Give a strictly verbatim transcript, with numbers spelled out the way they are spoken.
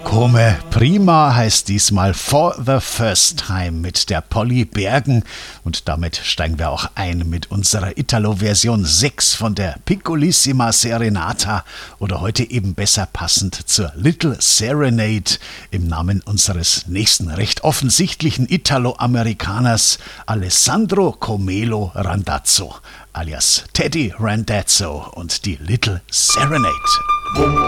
Come Prima heißt diesmal For the First Time mit der Polly Bergen und damit steigen wir auch ein mit unserer Italo-Version sechs von der Piccolissima Serenata oder heute eben besser passend zur Little Serenade im Namen unseres nächsten recht offensichtlichen Italo-Amerikaners Alessandro Comelo Randazzo alias Teddy Randazzo und die Little Serenade.